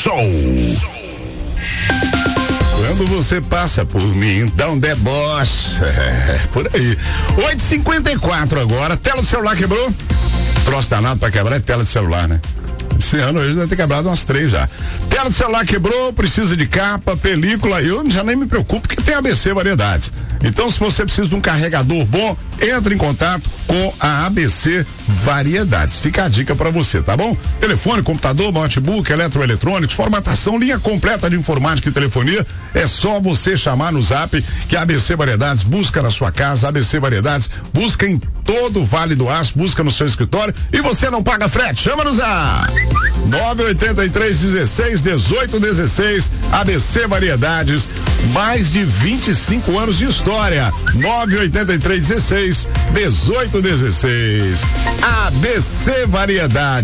Show. Quando você passa por mim, dá um deboche. Por aí. 8h54 agora. Tela do celular quebrou? Troço danado pra quebrar é tela de celular, né? Esse ano hoje deve ter quebrado umas 3 já. Tela do celular quebrou, precisa de capa, película. Eu já nem me preocupo porque tem ABC Variedades. Então, se você precisa de um carregador bom, entre em contato com a ABC Variedades. Fica a dica pra você, tá bom? Telefone, computador, notebook, eletroeletrônicos, formatação, linha completa de informática e telefonia. É só você chamar no Zap que a ABC Variedades busca na sua casa. A ABC Variedades busca em todo o Vale do Aço, busca no seu escritório e você não paga frete. Chama no Zap 983-16-18-16. ABC Variedades, mais de 25 anos de história. 983-16-18-16. ABC Variedades.